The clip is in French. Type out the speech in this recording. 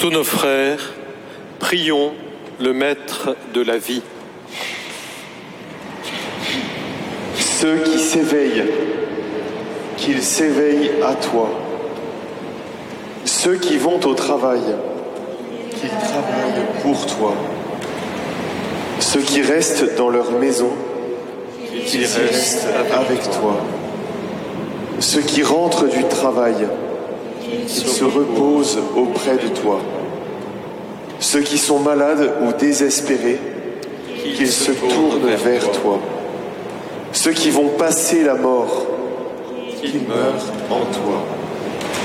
tous nos frères, prions le Maître de la vie. Ceux qui s'éveillent, qu'ils s'éveillent à toi. Ceux qui vont au travail, qu'ils travaillent pour toi. Ceux qui restent dans leur maison, qu'ils restent avec toi. Ceux qui rentrent du travail, qu'ils se reposent auprès de toi. Ceux qui sont malades ou désespérés, qu'ils se tournent vers toi. Ceux qui vont passer la mort, qu'ils meurent en toi.